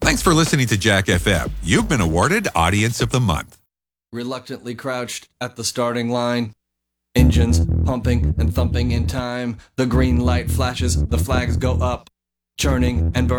Thanks for listening to Jack FM. You've been awarded Audience of the Month. Reluctantly crouched at the starting line. Engines pumping and thumping in time. The green light flashes, the flags go up. Churning and burning.